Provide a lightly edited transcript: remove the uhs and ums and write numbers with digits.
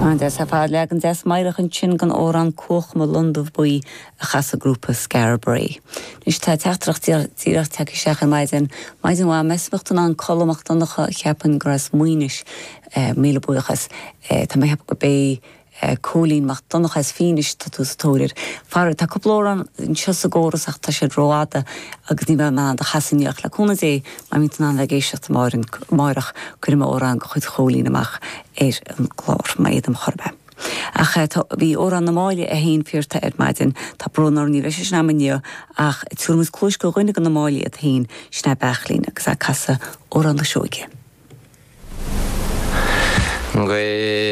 Des a fád legan des mairach an sin gan órán cóch má London buí a chas a grúpa Scarabray. Nus tá teachtracht tíreach teach seach an maidin bhá mesbachtan an colmachtannacha cheapan gras muoinis míle buchas tá mé heb go bé cólín macht donnach as finis tatústóir. Far tá coplóran in chus a góras ach tá sé roáda agus ní bheith man a chasinneach le cúna é má mín an le géisiocht máirach chuirime órán go chuid cholín amach an glár maiad am chorbe. Ach bhí órán na máile a héin fiorta maidin tá brúnar ní bheith na maniu ach túmas clúis go rinne an na máile a héin sna bechlín agus a casa órán na seoige.